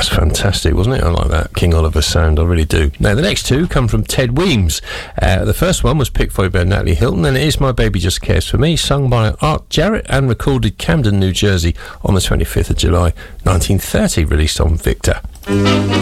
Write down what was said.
That's fantastic, wasn't it? I like that King Oliver sound, I really do. Now, the next two come from Ted Weems. The first one was picked for you by Natalie Hilton, and it is My Baby Just Cares For Me, sung by Art Jarrett and recorded Camden, New Jersey on the 25th of July 1930, released on Victor.